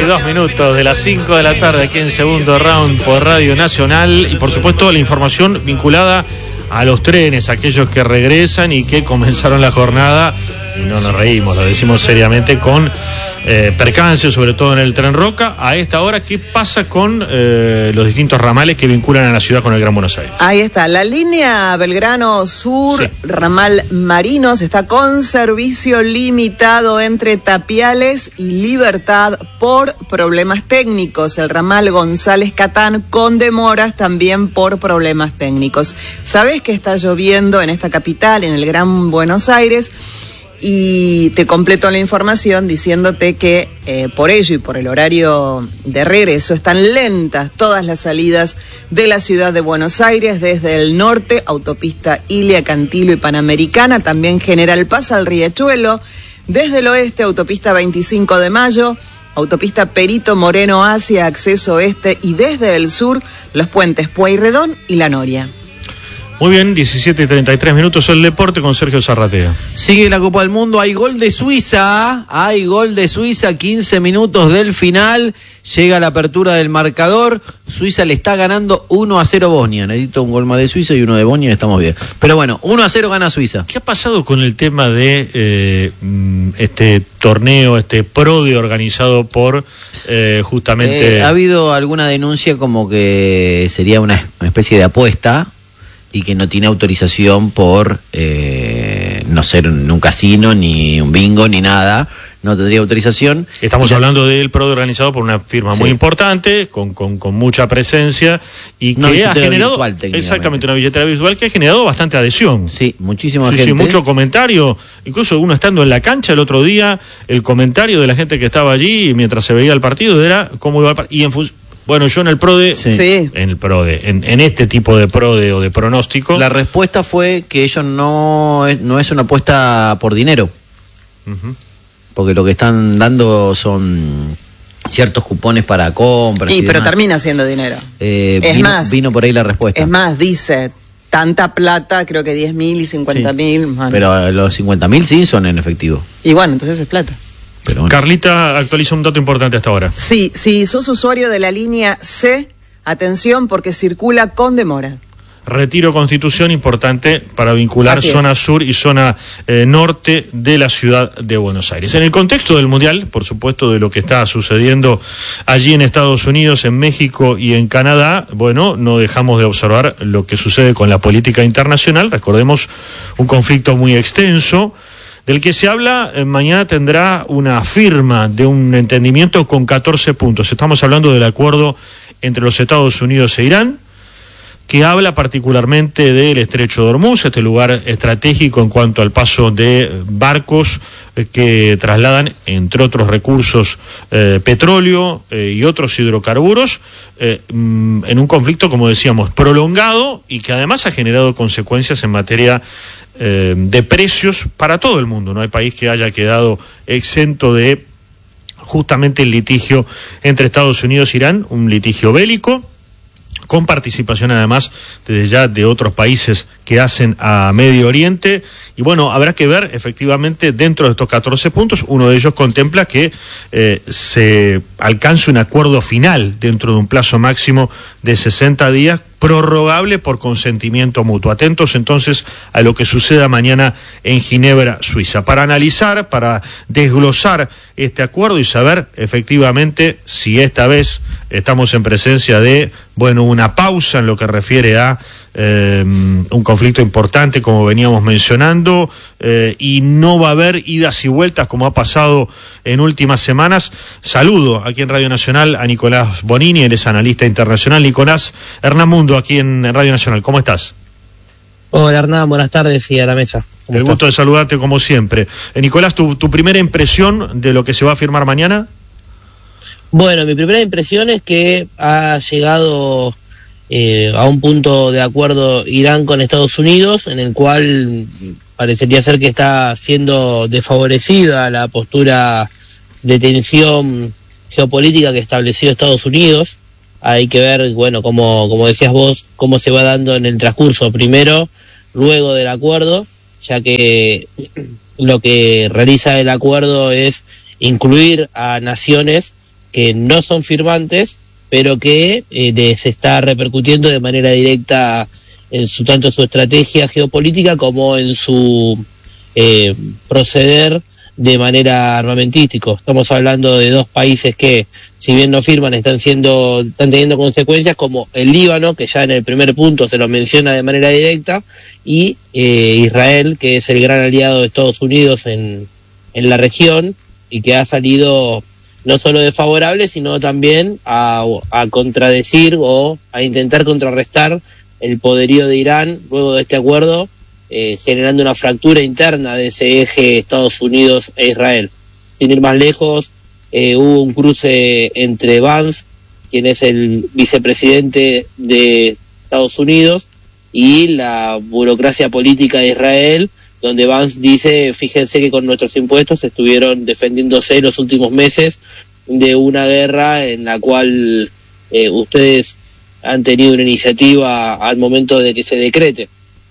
42 minutos de las 5 de la tarde aquí en Segundo Round por Radio Nacional y por supuesto la información vinculada a los trenes, aquellos que regresan y que comenzaron la jornada, y no nos reímos, lo decimos seriamente, con percances, sobre todo en el Tren Roca. A esta hora, ¿qué pasa con los distintos ramales que vinculan a la ciudad con el Gran Buenos Aires? Ahí está, la línea Belgrano Sur, sí. Ramal Marinos, está con servicio limitado entre Tapiales y Libertad por problemas técnicos. El ramal González Catán con demoras también por problemas técnicos. ¿Sabés que está lloviendo en esta capital, en el Gran Buenos Aires? Y te completo la información diciéndote que por ello y por el horario de regreso están lentas todas las salidas de la ciudad de Buenos Aires desde el norte, autopista Ilia, Cantilo y Panamericana, también General Paz al Riachuelo, desde el oeste, autopista 25 de Mayo, autopista Perito Moreno hacia acceso oeste y desde el sur los puentes Pueyrredón y La Noria. Muy bien, 17:33 minutos el deporte con Sergio Zarratea. Sigue la Copa del Mundo, hay gol de Suiza, 15 minutos del final, llega la apertura del marcador, Suiza le está ganando 1-0 a Bosnia, necesito un gol más de Suiza y uno de Bosnia y estamos bien. Pero bueno, 1-0 gana Suiza. ¿Qué ha pasado con el tema de este torneo, este PRODE organizado por justamente... Ha habido alguna denuncia como que sería una especie de apuesta y que no tiene autorización por no ser un casino, ni un bingo, ni nada, no tendría autorización. Estamos hablando del PRODE organizado por una firma muy importante, con mucha presencia, y que ha generado, exactamente, una billetera virtual que ha generado bastante adhesión. Sí, muchísima gente. Sí, mucho comentario, incluso uno estando en la cancha el otro día, el comentario de la gente que estaba allí mientras se veía el partido era cómo iba el partido, y en función... Bueno, yo en el PRODE, en este tipo de PRODE o de pronóstico... La respuesta fue que ellos no es una apuesta por dinero. Uh-huh. Porque lo que están dando son ciertos cupones para compras. Sí, pero termina siendo dinero. Vino por ahí la respuesta. Es más, dice, tanta plata, creo que 10.000 y 50.000. Sí. Pero los 50.000 sí son en efectivo. Y bueno, entonces es plata. Pero bueno. Carlita actualiza un dato importante hasta ahora. Sí, si sos usuario de la línea C, atención porque circula con demora. Retiro Constitución, importante para vincular zona sur y zona norte de la ciudad de Buenos Aires. En el contexto del Mundial, por supuesto, de lo que está sucediendo allí en Estados Unidos, en México y en Canadá, bueno, no dejamos de observar lo que sucede con la política internacional. Recordemos un conflicto muy extenso, del que se habla, mañana tendrá una firma de un entendimiento con 14 puntos. Estamos hablando del acuerdo entre los Estados Unidos e Irán, que habla particularmente del Estrecho de Hormuz, este lugar estratégico en cuanto al paso de barcos que trasladan, entre otros recursos, petróleo y otros hidrocarburos, en un conflicto, como decíamos, prolongado y que además ha generado consecuencias en materia de precios para todo el mundo. No hay país que haya quedado exento de justamente el litigio entre Estados Unidos e Irán, un litigio bélico, con participación además desde ya de otros países que hacen a Medio Oriente, y bueno, habrá que ver efectivamente dentro de estos 14 puntos, uno de ellos contempla que se alcance un acuerdo final dentro de un plazo máximo de 60 días, prorrogable por consentimiento mutuo. Atentos entonces a lo que suceda mañana en Ginebra, Suiza, para analizar, para desglosar este acuerdo y saber efectivamente si esta vez estamos en presencia de, bueno, una pausa en lo que refiere a un conflicto importante, como veníamos mencionando, y no va a haber idas y vueltas como ha pasado en últimas semanas. Saludo aquí en Radio Nacional a Nicolás Bonini, él es analista internacional. Nicolás, Hernán Mundo aquí en Radio Nacional, ¿cómo estás? Hola Hernán, buenas tardes y a la mesa. El gusto de saludarte como siempre. Nicolás, ¿tu primera impresión de lo que se va a firmar mañana? Bueno, mi primera impresión es que ha llegado a un punto de acuerdo Irán con Estados Unidos, en el cual parecería ser que está siendo desfavorecida la postura de tensión geopolítica que estableció Estados Unidos. Hay que ver, bueno, como decías vos, cómo se va dando en el transcurso, primero, luego del acuerdo, ya que lo que realiza el acuerdo es incluir a naciones que no son firmantes, pero que se está repercutiendo de manera directa en tanto su estrategia geopolítica como en su proceder de manera armamentístico. Estamos hablando de dos países que, si bien no firman, están teniendo consecuencias, como el Líbano, que ya en el primer punto se lo menciona de manera directa, y Israel, que es el gran aliado de Estados Unidos en la región, y que ha salido no solo desfavorable, sino también a contradecir o a intentar contrarrestar el poderío de Irán luego de este acuerdo, generando una fractura interna de ese eje Estados Unidos e Israel. Sin ir más lejos, hubo un cruce entre Vance, quien es el vicepresidente de Estados Unidos, y la burocracia política de Israel, donde Vance dice: fíjense que con nuestros impuestos estuvieron defendiéndose los últimos meses de una guerra en la cual ustedes han tenido una iniciativa al momento de que se decrete.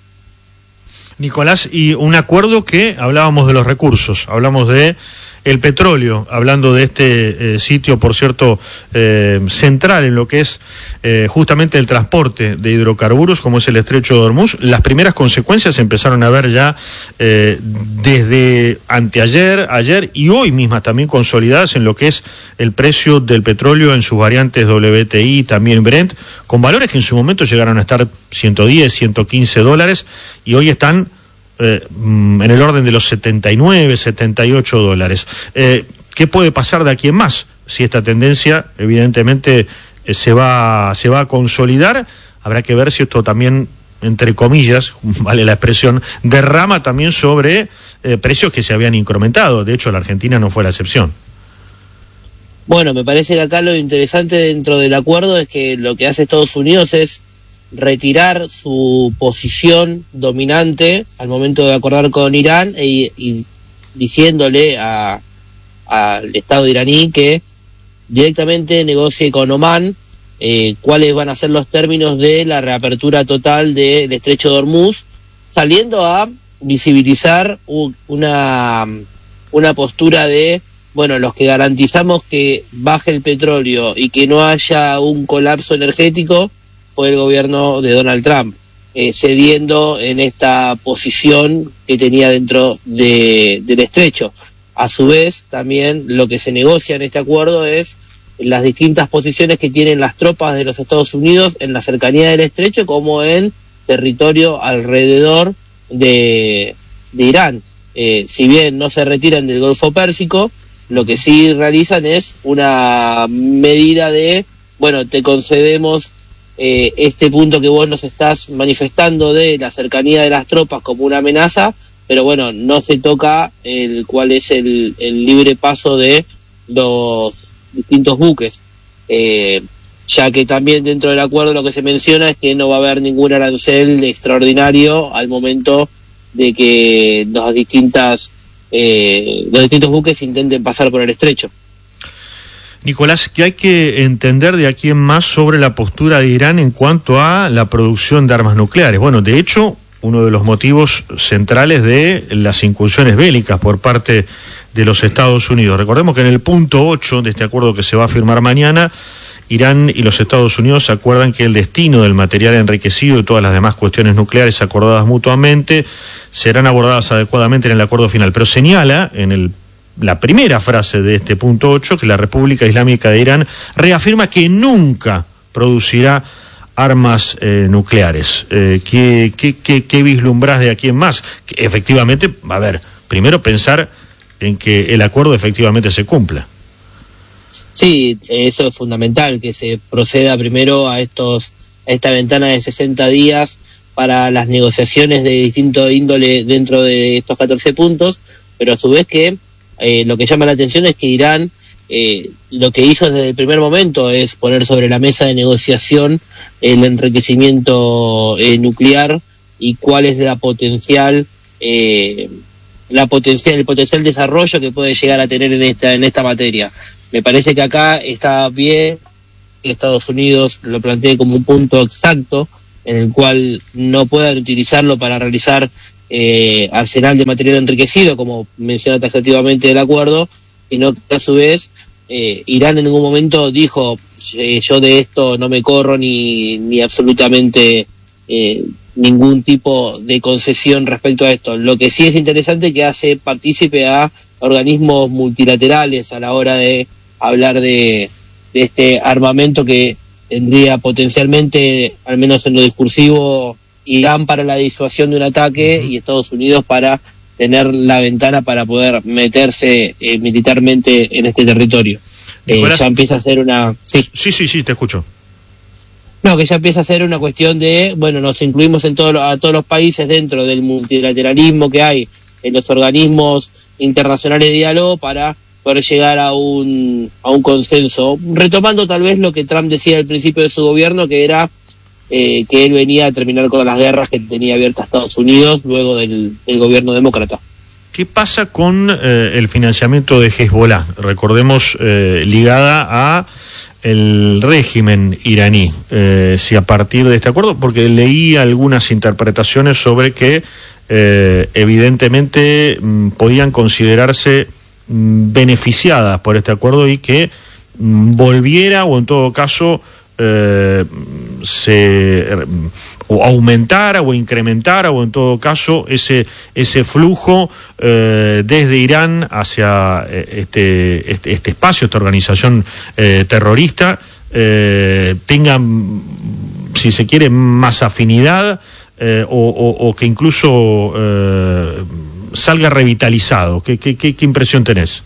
Nicolás, y un acuerdo que hablábamos de los recursos, hablamos de el petróleo, hablando de este sitio, por cierto, central en lo que es justamente el transporte de hidrocarburos, como es el Estrecho de Hormuz. Las primeras consecuencias se empezaron a ver ya desde anteayer, ayer y hoy mismas, también consolidadas en lo que es el precio del petróleo en sus variantes WTI, también Brent, con valores que en su momento llegaron a estar 110, 115 dólares y hoy están en el orden de los 79, 78 dólares. ¿Qué puede pasar de aquí en más? Si esta tendencia, evidentemente, se va a consolidar, habrá que ver si esto también, entre comillas, vale la expresión, derrama también sobre precios que se habían incrementado. De hecho, la Argentina no fue la excepción. Bueno, me parece que acá lo interesante dentro del acuerdo es que lo que hace Estados Unidos es retirar su posición dominante al momento de acordar con Irán y diciéndole al Estado iraní que directamente negocie con Omán cuáles van a ser los términos de la reapertura total del Estrecho de Hormuz, saliendo a visibilizar una postura de, bueno, los que garantizamos que baje el petróleo y que no haya un colapso energético fue el gobierno de Donald Trump, cediendo en esta posición que tenía dentro del estrecho. A su vez, también lo que se negocia en este acuerdo es las distintas posiciones que tienen las tropas de los Estados Unidos en la cercanía del estrecho como en territorio alrededor de Irán. Si bien no se retiran del Golfo Pérsico, lo que sí realizan es una medida de, bueno, te concedemos este punto que vos nos estás manifestando de la cercanía de las tropas como una amenaza, pero bueno, no se toca cuál es el libre paso de los distintos buques, ya que también dentro del acuerdo lo que se menciona es que no va a haber ningún arancel extraordinario al momento de que los distintos buques intenten pasar por el estrecho. Nicolás, ¿qué hay que entender de aquí en más sobre la postura de Irán en cuanto a la producción de armas nucleares? Bueno, de hecho, uno de los motivos centrales de las incursiones bélicas por parte de los Estados Unidos. Recordemos que en el punto 8 de este acuerdo que se va a firmar mañana, Irán y los Estados Unidos acuerdan que el destino del material enriquecido y todas las demás cuestiones nucleares acordadas mutuamente serán abordadas adecuadamente en el acuerdo final, pero señala en la primera frase de este punto 8 que la República Islámica de Irán reafirma que nunca producirá armas nucleares. ¿Qué vislumbrás de aquí en más? Que efectivamente, a ver, primero pensar en que el acuerdo efectivamente se cumpla. Sí, eso es fundamental, que se proceda primero a esta ventana de 60 días para las negociaciones de distinto índole dentro de estos 14 puntos, pero a su vez que lo que llama la atención es que Irán lo que hizo desde el primer momento es poner sobre la mesa de negociación el enriquecimiento nuclear y cuál es el potencial desarrollo que puede llegar a tener en esta materia. Me parece que acá está bien que Estados Unidos lo plantee como un punto exacto en el cual no puedan utilizarlo para realizar arsenal de material enriquecido, como menciona taxativamente el acuerdo, sino que a su vez Irán en algún momento dijo, yo de esto no me corro ni absolutamente ningún tipo de concesión respecto a esto. Lo que sí es interesante que hace partícipe a organismos multilaterales a la hora de hablar de este armamento que tendría potencialmente, al menos en lo discursivo, Irán para la disuasión de un ataque y Estados Unidos para tener la ventana para poder meterse militarmente en este territorio. Ya empieza a ser una... Sí, te escucho. No, que ya empieza a ser una cuestión de, bueno, nos incluimos a todos los países dentro del multilateralismo que hay en los organismos internacionales de diálogo para poder llegar a un consenso, retomando tal vez lo que Trump decía al principio de su gobierno, que era que él venía a terminar con las guerras que tenía abiertas Estados Unidos luego del gobierno demócrata. ¿Qué pasa con el financiamiento de Hezbollah? Recordemos, ligada a el régimen iraní, si a partir de este acuerdo, porque leí algunas interpretaciones sobre que evidentemente podían considerarse beneficiadas por este acuerdo y que volviera, o en todo caso o aumentara o incrementara, o en todo caso ese flujo desde Irán hacia este espacio, esta organización terrorista, tenga, si se quiere, más afinidad, o que incluso salga revitalizado. ¿Qué impresión tenés?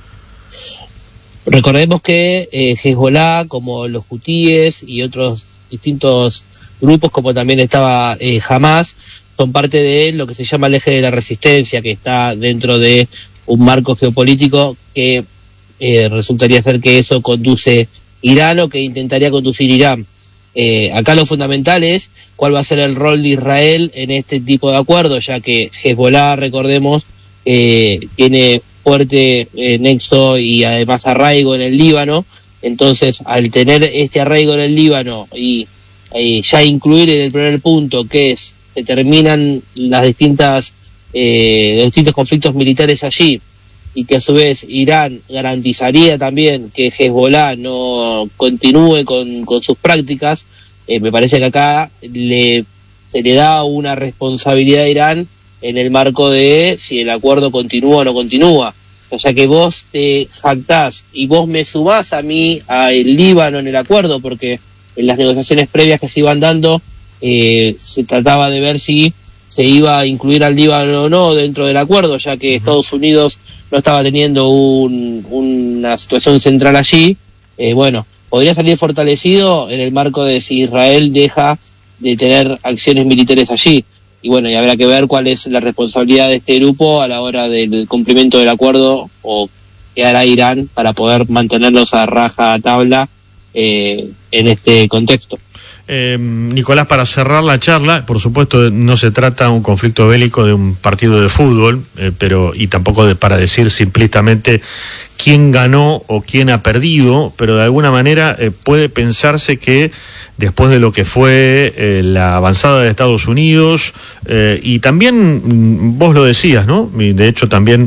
Recordemos que Hezbollah, como los hutíes y otros distintos grupos, como también estaba Hamás, son parte de lo que se llama el eje de la resistencia, que está dentro de un marco geopolítico que resultaría ser que eso conduce Irán o que intentaría conducir Irán. Acá lo fundamental es cuál va a ser el rol de Israel en este tipo de acuerdos, ya que Hezbollah, recordemos, tiene fuerte nexo y además arraigo en el Líbano. Entonces, al tener este arraigo en el Líbano y ya incluir en el primer punto que se terminan los distintos conflictos militares allí, y que a su vez Irán garantizaría también que Hezbollah no continúe con sus prácticas, me parece que acá se le da una responsabilidad a Irán en el marco de si el acuerdo continúa o no continúa. O sea que vos te jactás y vos me sumás a mí, al Líbano, en el acuerdo, porque en las negociaciones previas que se iban dando se trataba de ver si se iba a incluir al Líbano o no dentro del acuerdo, ya que Estados Unidos no estaba teniendo una situación central allí. Bueno, podría salir fortalecido en el marco de si Israel deja de tener acciones militares allí. Y bueno, y habrá que ver cuál es la responsabilidad de este grupo a la hora del cumplimiento del acuerdo, o qué hará Irán para poder mantenerlos a raja tabla en este contexto. Nicolás, para cerrar la charla, por supuesto no se trata de un conflicto bélico de un partido de fútbol, y tampoco para decir simplistamente quién ganó o quién ha perdido, pero de alguna manera puede pensarse que después de lo que fue la avanzada de Estados Unidos, y también vos lo decías, ¿no? Y de hecho también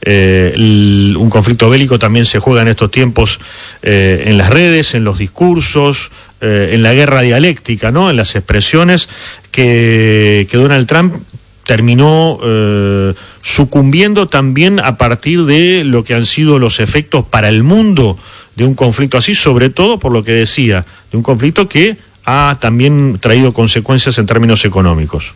un conflicto bélico también se juega en estos tiempos en las redes, en los discursos, en la guerra dialéctica, ¿no? En las expresiones que Donald Trump terminó sucumbiendo también a partir de lo que han sido los efectos para el mundo de un conflicto así, sobre todo por lo que decía, de un conflicto que ha también traído consecuencias en términos económicos.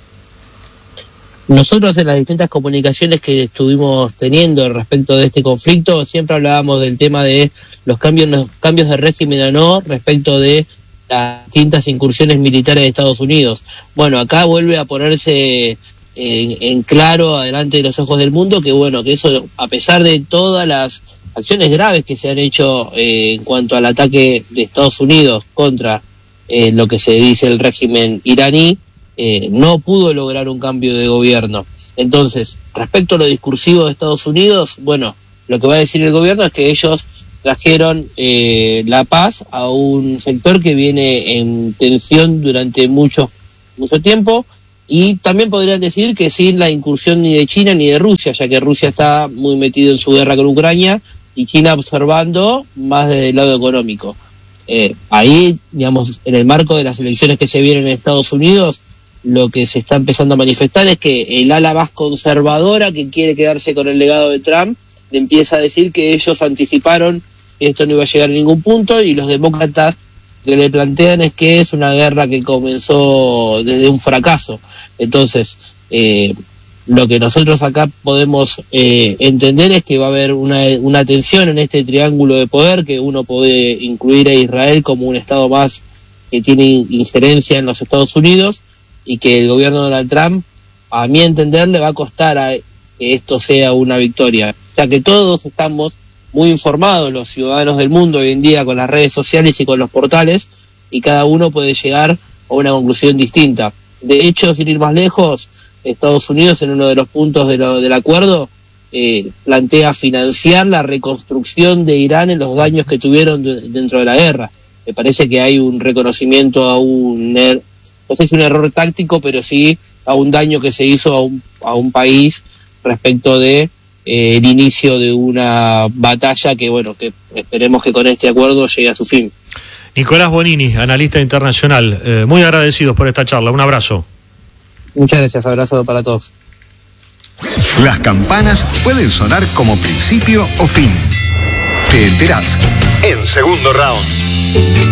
Nosotros en las distintas comunicaciones que estuvimos teniendo respecto de este conflicto siempre hablábamos del tema de los cambios de régimen o no respecto de las distintas incursiones militares de Estados Unidos. Bueno, acá vuelve a ponerse en claro adelante de los ojos del mundo que bueno, que eso, a pesar de todas las acciones graves que se han hecho en cuanto al ataque de Estados Unidos contra lo que se dice el régimen iraní, no pudo lograr un cambio de gobierno. Entonces, respecto a lo discursivo de Estados Unidos, bueno, lo que va a decir el gobierno es que ellos trajeron la paz a un sector que viene en tensión durante mucho tiempo, y también podrían decir que sin la incursión ni de China ni de Rusia, ya que Rusia está muy metido en su guerra con Ucrania y China observando más desde el lado económico. Ahí, digamos, en el marco de las elecciones que se vienen en Estados Unidos, lo que se está empezando a manifestar es que el ala más conservadora, que quiere quedarse con el legado de Trump, le empieza a decir que ellos anticiparon que esto no iba a llegar a ningún punto, y los demócratas que le plantean es que es una guerra que comenzó desde un fracaso. Entonces, lo que nosotros acá podemos entender es que va a haber una tensión en este triángulo de poder, que uno puede incluir a Israel como un estado más que tiene injerencia en los Estados Unidos, y que el gobierno de Donald Trump, a mi entender, le va a costar a que esto sea una victoria, ya que todos estamos muy informados, los ciudadanos del mundo hoy en día, con las redes sociales y con los portales, y cada uno puede llegar a una conclusión distinta. De hecho, sin ir más lejos, Estados Unidos, en uno de los puntos del acuerdo, plantea financiar la reconstrucción de Irán en los daños que tuvieron dentro de la guerra. Me parece que hay un reconocimiento a no sé si un error táctico, pero sí a un daño que se hizo a un país respecto de el inicio de una batalla que, bueno, que esperemos que con este acuerdo llegue a su fin. Nicolás Bonini, analista internacional, muy agradecidos por esta charla. Un abrazo. Muchas gracias, abrazo para todos. Las campanas pueden sonar como principio o fin. Te enterás en Segundo Round.